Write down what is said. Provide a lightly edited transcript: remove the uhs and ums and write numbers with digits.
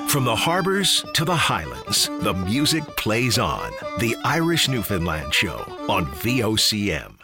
From the harbors to the highlands, the music plays on. The Irish Newfoundland Show on VOCM.